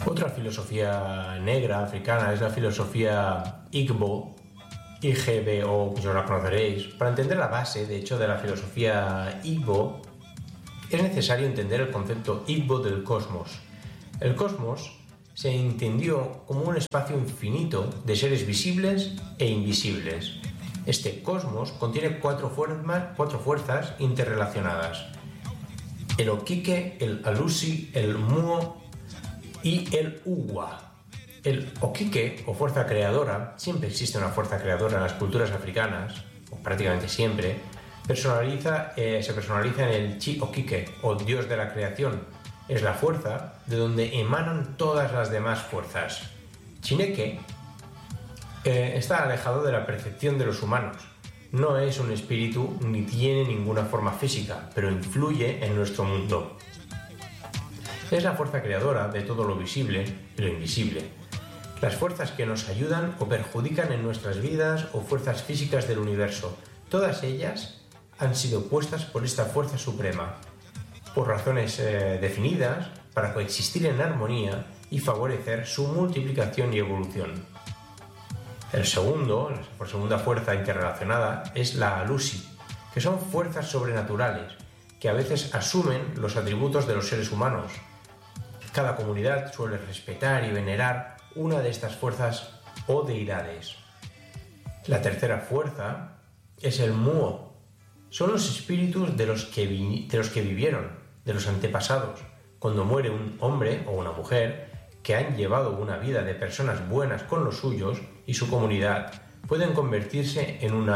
Otra filosofía negra africana es la filosofía Igbo, IGBO, pues ya la conoceréis. Para entender la base, de hecho, de la filosofía Igbo, es necesario entender el concepto Igbo del cosmos. El cosmos se entendió como un espacio infinito de seres visibles e invisibles. Este cosmos contiene cuatro fuerzas interrelacionadas: el Okike, el Alusi, el Muo y el Uwa. El Okike, o fuerza creadora, siempre existe una fuerza creadora en las culturas africanas, o prácticamente siempre, se personaliza en el Chi Okike, o dios de la creación. Es la fuerza de donde emanan todas las demás fuerzas. Chineke está alejado de la percepción de los humanos. No es un espíritu ni tiene ninguna forma física, pero influye en nuestro mundo. Es la fuerza creadora de todo lo visible y lo invisible. Las fuerzas que nos ayudan o perjudican en nuestras vidas o fuerzas físicas del universo, todas ellas han sido puestas por esta fuerza suprema, por razones definidas, para coexistir en armonía y favorecer su multiplicación y evolución. La segunda fuerza interrelacionada es la Alusi, que son fuerzas sobrenaturales, que a veces asumen los atributos de los seres humanos. Cada comunidad suele respetar y venerar una de estas fuerzas o deidades. La tercera fuerza es el Muo. Son los espíritus de los que vivieron, de los antepasados, cuando muere un hombre o una mujer que han llevado una vida de personas buenas con los suyos y su comunidad, pueden convertirse en un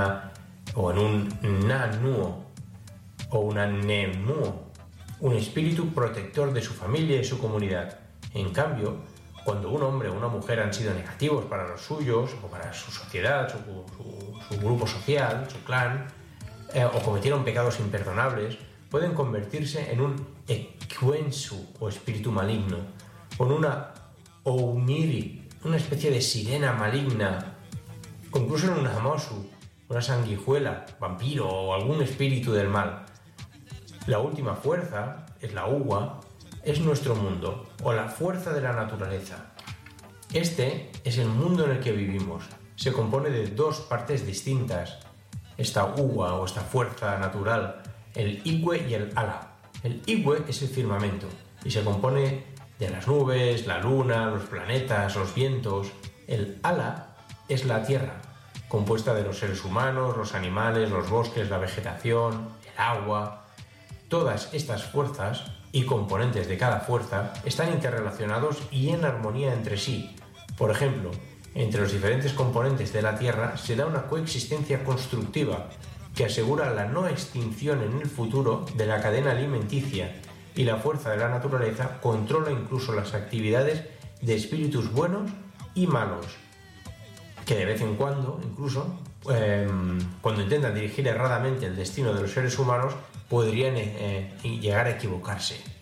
Na-Nuo o una Ne-Nuo, un espíritu protector de su familia y su comunidad. En cambio, cuando un hombre o una mujer han sido negativos para los suyos o para su sociedad, su grupo social, su clan, o cometieron pecados imperdonables, pueden convertirse en un Ekwensu o espíritu maligno, con una Ouniri, una especie de sirena maligna, o incluso en un Hamosu, una sanguijuela, vampiro o algún espíritu del mal. La última fuerza, es la Uwa, es nuestro mundo, o la fuerza de la naturaleza. Este es el mundo en el que vivimos. Se compone de dos partes distintas. Esta Uwa, o esta fuerza natural, el Igwe y el Ala. El Igwe es el firmamento, y se compone de las nubes, la luna, los planetas, los vientos. El Ala es la tierra, compuesta de los seres humanos, los animales, los bosques, la vegetación, el agua. Todas estas fuerzas y componentes de cada fuerza están interrelacionados y en armonía entre sí. Por ejemplo, entre los diferentes componentes de la Tierra se da una coexistencia constructiva que asegura la no extinción en el futuro de la cadena alimenticia, y la fuerza de la naturaleza controla incluso las actividades de espíritus buenos y malos, que de vez en cuando, incluso, cuando intentan dirigir erradamente el destino de los seres humanos, podrían llegar a equivocarse.